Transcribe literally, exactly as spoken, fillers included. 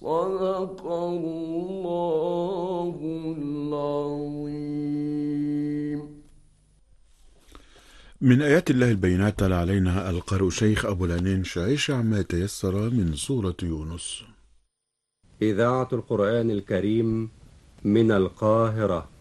صدق الله العظيم. من آيات الله البينات تلا علينا القارئ شيخ أبو العنين شعيش عما تيسر من سورة يونس. إذاعة القرآن الكريم من القاهرة.